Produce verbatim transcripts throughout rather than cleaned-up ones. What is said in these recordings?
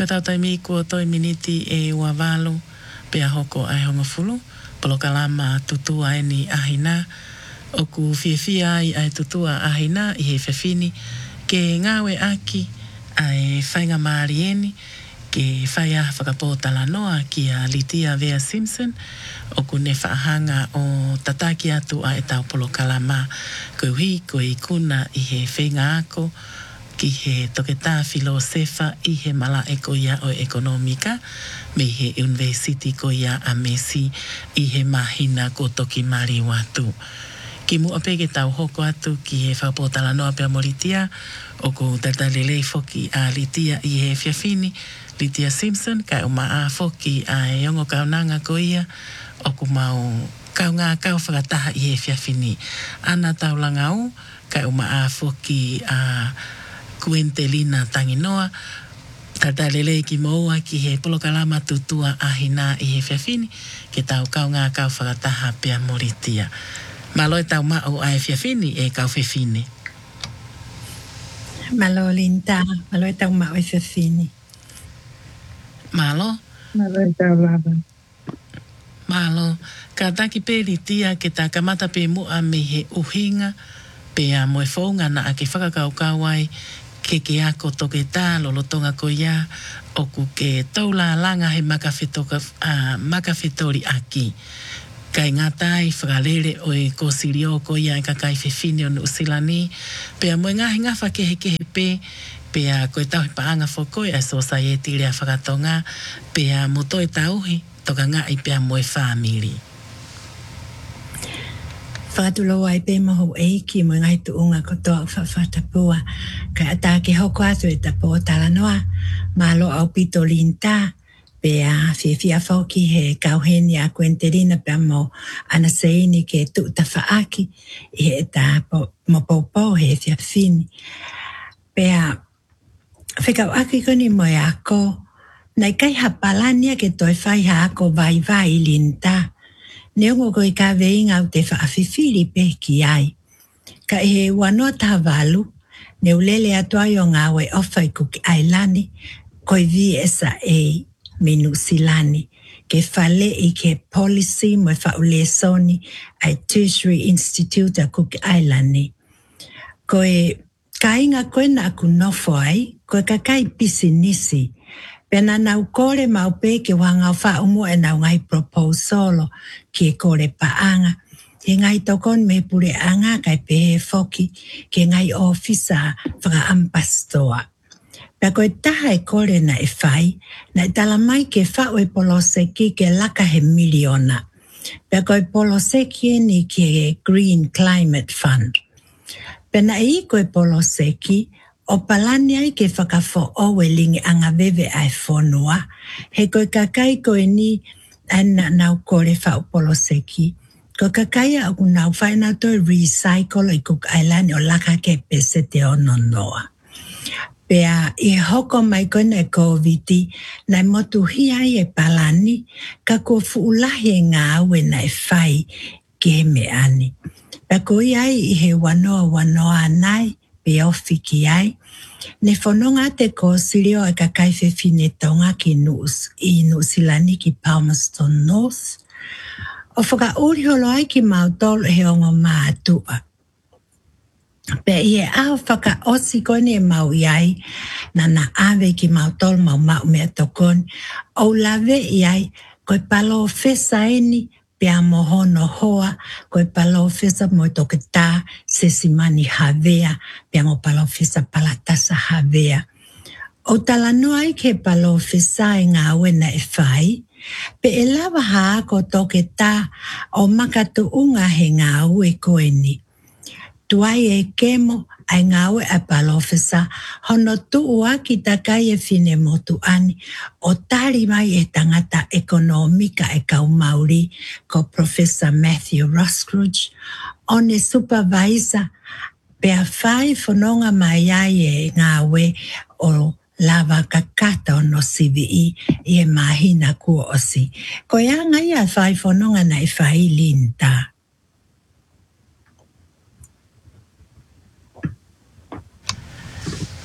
tau taimi kua toi miniti e wawalo pea hoko ai honga fulu. Polo kalama tutua e ni ahina. Oku fiafia ai ai tutua ahina i he fefini. Ke ngawe aki ai whainga maarieni. Ke whaia whakapōtala noa ki a Litia Vea Simpson. Oku ne whaahanga o tataki atu a e tau polo kalama. Ko hui ko i kuna i he whenga ako. Ki he toketā filosefa i he mala e ko ia o ekonomika. Me he university ko ia a Mesi i he mahina ko toki mari watu. Ki mua peke tau hoko atu ki he whapotala noa pia moritia. O ko tata lelei foki a Litia i he fiafini. Litia Simpson kai o maa foki a e ongo kaunanga ko ia. O ko mau kaunga kau whakataha i he fiafini. Ana taulanga u kai o maa foki a Kuentelina Tanginoa. Tata lelei ki moua ki he polokalama tutua ahina i he fiafini. Ke tau kaunga kau whakataha pia moritia. Malo e tau mao ai fiafini e kau fefine. Malo Linda, malo e tau mao e fiafini. Malo? Malo e tau lava. Malo, ka taki pe litia ke ta kamata pe mua me he uhinga pe a moe whaunga na a ke whakakaukau ai ke ke ako toke tā lolotonga ko ia o ku ke taula langa he makawhetori uh, aki. Kai ngatai whakalere o e ko sirio ko ia e kakai whewhine o nu usilani. Pea moe ngahi ngawha ke he ke he pe. Pea koe tau he paanga whokoi a society rea whakatonga. Pea moto e tauhi toka ngā i pea moe whamiri. Whakatulo ai pe maho eiki mo ngai tu unga ko toa whawhatapua. Kai ata ke hoko atu e tapo tala noa. Malo au pito linta. Pea whiawhia whauki he kauheni a Kuentelina pea mo ana seini ke tu ta whaaki. I he ta mopopau he whiawhini. Pea whikau aki koni mo e ako. Nai kai hapalania ke toi whai ha ako vai vai linta. Neongo ko i ka veinga o te whaafifiri pe ki ai. Ka e wanoa ta walu, ne ulele atua i o ngā wai ofai kuki ailani, ko i V S A minu silani, ke whale i ke policy mo whaule soni ai Tertiary Institute a kuki ailani. Ko e ka inga koe na aku nofo ai, ko e kakai pisi nisi, pena nau kore mau pe ke wanga wha umu e nau ngai proposalo ki e kore paanga. He ngai tokon me pure anga kai pe he foki ke ngai ofisa whaka ampastoa. Pea koe taha e kore na e whai, na e tala mai ke whao e poloseki ke laka he miliona. Pea koe poloseki e ni ke Green Climate Fund. Pea na e koe poloseki, o palani ai ke whakafo owe lingi anga vewe ai whonua. He koe kakai koe ni ana nau kore whao poloseki. Ko kakai au nau whaina toi recycle i Cook Island o laka ke pese te ono noa. Pea i hoko mai kone COVID nai motu hiai e palani ka ko fuulahi e ngā awe nai whai ke he me ani. Pea ko iai i he wanoa wanoa nai pe ofi ki ai. Ne whanonga te ko sirio e kakai whewhine tonga ki nus, i nusilani ki Palmerston North. O whaka uri holo ai ki mautolo he ongo mātua. Pe i e aho whaka osi kone e mau iai, na na awe ki mautolo mau mau mea tokon. O lawe iai, koe palo fesa eni, pea mohono hoa, koe palo fesa mo toke tā, sesimani havea, pea mo palo fesa palatasa havea. O talanua ai ke palo fesa e ngā wena e whai, pe e lawa haa ko toke tā o makatu unga he ngā ue koeni. Tuai e kemo ai ngā ue a palo fesa, hono tuu aki takai e fine motu ani, o tari mai e tangata ekonomika e kau Mauri ko Professor Matthew Ruscridge, one supervisor pea whai whanonga mai ai e ngā ue o lava kakata o no C V E i e mahina kua osi. Ko ia ngai a whai whanonga nei whai linta.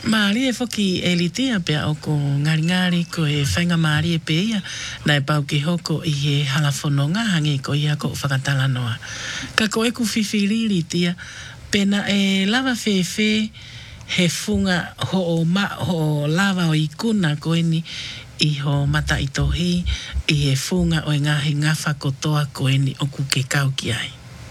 Maari e foki e litia pea o ko ngari ngari ko e whainga maari e peia na e pau ki hoko i he halafononga hangi ko ia ko whakatala noa. Ka ko e ku whiwhiri litia pena e lava whewhe he funga ho o ma ho lava o ikuna ko eni i ho mata i tohi i he funga o ngahi ngafa kotoa ko eni o ku ke kau ki ai.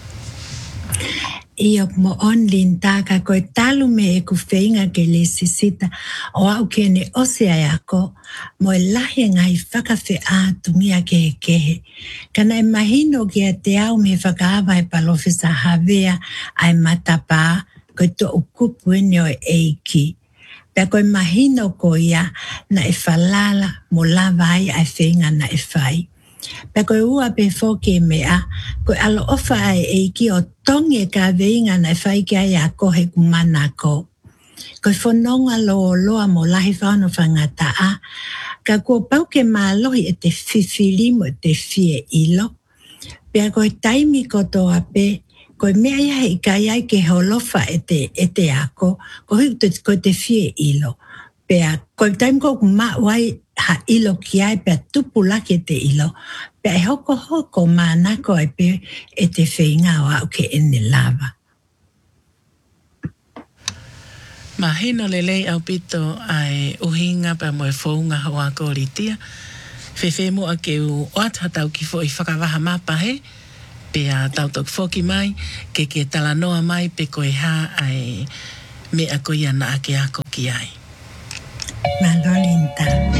Ia mo on linta ka koe talu me e ku whainga ke le sisita o au ke ne ose ai ako mo e lahi ngai whakawhi a tungia ke he kehe. Kana e mahino ki a te au me whakaawa e palofisa havea ai matapa koe to ukupu ene o eiki. Pea koe mahino ko ia na e whalala mo lava ai ai whainga na e whai. Pea koe ua pe whoke mea, koe alo ofa ai eiki o tonge ka veinga na e whai ki ai a kohe kumana ko. Koe whanonga loa loa mo lahi whano whangata a, ka kua pauke mālohi e te whiwhiri mo te whie ilo. Pea koe taimi kotoa pe, koe mea ia i ka iai ke holofa e te, e te ako, koe koe te whie ilo. Pea koe taimi ko kuma wai ha ilo ki ai pea tupu laki te ilo. Pea e hoko hoko mana ko ai pe e te whainga o au ke ene lava. Mahino lelei au pito ai uhinga pa mo e whaunga hoa ko ritia. Whewhe mo a ke u oata tau ki fo i whakawaha mapa he. Pea tau tok whoki mai ke ke talanoa mai pe koe ha ai me a koe ana ake ako ki ai. Malolinta.